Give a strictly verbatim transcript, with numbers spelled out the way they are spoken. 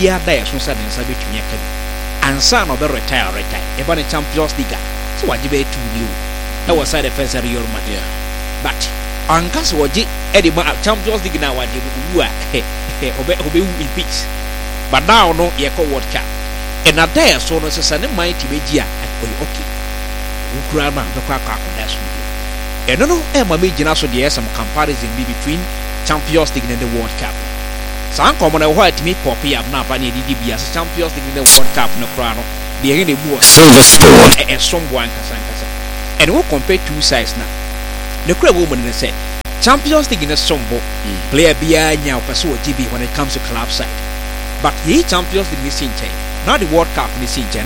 bia da ya so sa den sa betumi aka bi ansa no be retire retire e ba ne Champions League so waje be two new e was side defense Real Madrid but anka so waje e di ma Champions League na waje wu a obe obe wu in peace but now no ye ko World Cup e na da so no se sa ne mind ti beji a okay ukura ma be kwa kwa kwa so e no no e ma me gina so de some comparison be between Champions League and the World Cup. San komo na ho atimi pop ya na ba na didi bia se Champions League and the World Cup no kra no de yen de bu e e sombo an kasa kasa. And we compare two sides na. The kra wo mo ne say Champions League na sombo player bia nya opese o G B when it comes to club side. But ye Champions League ni sin change. Now the World Cup ni sin change.